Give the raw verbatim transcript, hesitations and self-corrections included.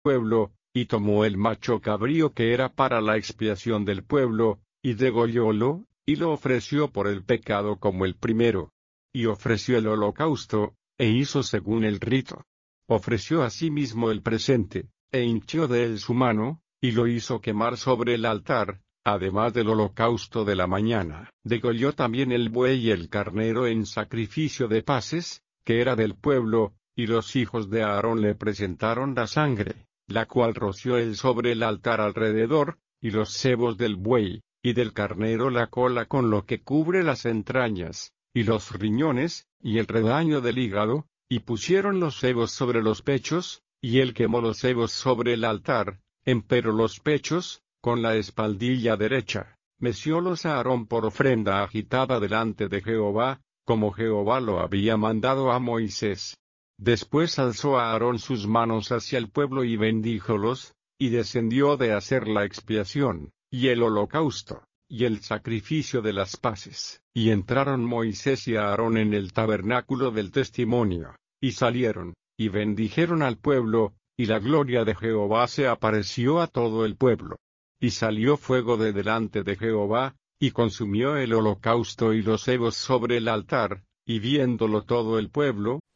pueblo, y tomó el macho cabrío que era para la expiación del pueblo, y degollólo, y lo ofreció por el pecado como el primero. Y ofreció el holocausto, e hizo según el rito. Ofreció asimismo el presente, e hinchió de él su mano, y lo hizo quemar sobre el altar, además del holocausto de la mañana. Degolló también el buey y el carnero en sacrificio de paces, que era del pueblo, y los hijos de Aarón le presentaron la sangre, la cual roció él sobre el altar alrededor, y los sebos del buey, y del carnero la cola con lo que cubre las entrañas, y los riñones, y el redaño del hígado, y pusieron los sebos sobre los pechos, y él quemó los sebos sobre el altar, empero los pechos, con la espaldilla derecha, meciólos a Aarón por ofrenda agitada delante de Jehová, como Jehová lo había mandado a Moisés. Después alzó a Aarón sus manos hacia el pueblo y bendíjolos, y descendió de hacer la expiación, y el holocausto, y el sacrificio de las paces. Y entraron Moisés y Aarón en el tabernáculo del testimonio, y salieron, y bendijeron al pueblo, y la gloria de Jehová se apareció a todo el pueblo. Y salió fuego de delante de Jehová, y consumió el holocausto y los sebos sobre el altar, y viéndolo todo el pueblo,